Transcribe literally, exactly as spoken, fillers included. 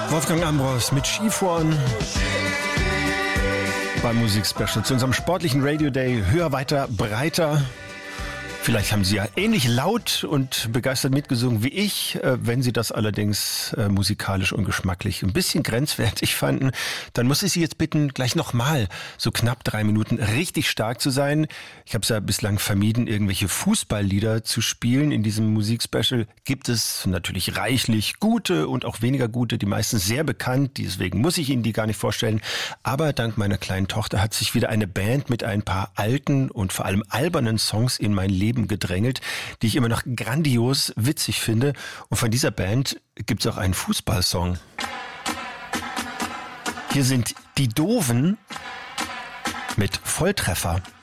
Wolfgang Ambros mit Skifahren beim Musikspecial zu unserem sportlichen Radio Day. Höher, weiter, breiter. Vielleicht haben Sie ja ähnlich laut und begeistert mitgesungen wie ich. Wenn Sie das allerdings äh, musikalisch und geschmacklich ein bisschen grenzwertig fanden, dann muss ich Sie jetzt bitten, gleich nochmal so knapp drei Minuten richtig stark zu sein. Ich habe es ja bislang vermieden, irgendwelche Fußballlieder zu spielen. In diesem Musikspecial gibt es natürlich reichlich gute und auch weniger gute, die meisten sehr bekannt. Deswegen muss ich Ihnen die gar nicht vorstellen. Aber dank meiner kleinen Tochter hat sich wieder eine Band mit ein paar alten und vor allem albernen Songs in mein Leben gedrängelt, die ich immer noch grandios witzig finde. Und von dieser Band gibt es auch einen Fußballsong. Hier sind die Dooven mit Volltreffer.